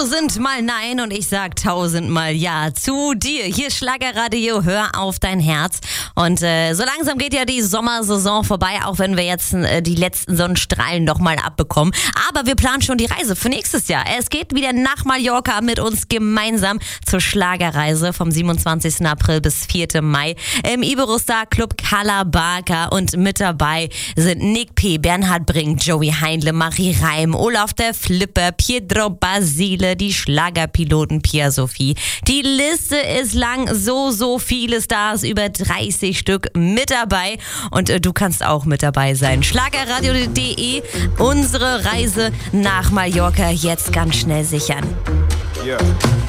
1000-mal Nein und ich sag 1000-mal Ja zu dir. Hier ist Schlagerradio, hör auf dein Herz. Und so langsam geht ja die Sommersaison vorbei, auch wenn wir jetzt die letzten Sonnenstrahlen nochmal abbekommen. Aber wir planen schon die Reise für nächstes Jahr. Es geht wieder nach Mallorca mit uns gemeinsam zur Schlagerreise vom 27. April bis 4. Mai im Iberostar Club Cala Barca. Und mit dabei sind Nick P., Bernhard Brink, Joey Heindle, Marie Reim, Olaf der Flipper, Pietro Basile, die Schlagerpiloten Pia Sophie. Die Liste ist lang, so viele Stars, über 30 Stück mit dabei. Und du kannst auch mit dabei sein. Schlagerradio.de, unsere Reise nach Mallorca jetzt ganz schnell sichern. Yeah.